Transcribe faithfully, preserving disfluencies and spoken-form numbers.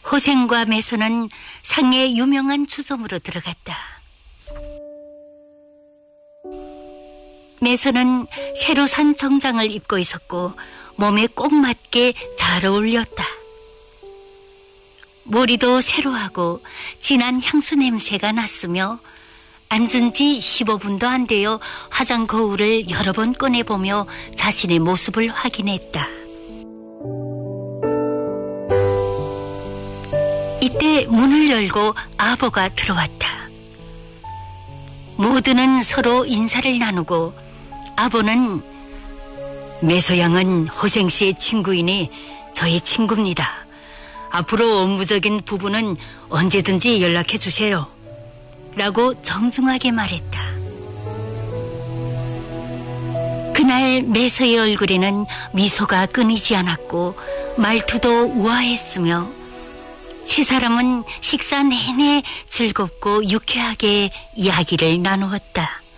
호생과 매소는 상의 유명한 주점으로 들어갔다. 매소는 새로 산 정장을 입고 있었고 몸에 꼭 맞게 잘 어울렸다. 머리도 새로 하고 진한 향수 냄새가 났으며 앉은 지 십오 분도 안 되어 화장 거울을 여러 번 꺼내보며 자신의 모습을 확인했다. 이때 문을 열고 아버가 들어왔다. 모두는 서로 인사를 나누고 아버는 매소양은 호생씨의 친구이니 저희 친구입니다. 앞으로 업무적인 부분은 언제든지 연락해 주세요. 라고 정중하게 말했다. 그날 매소의 얼굴에는 미소가 끊이지 않았고 말투도 우아했으며 세 사람은 식사 내내 즐겁고 유쾌하게 이야기를 나누었다.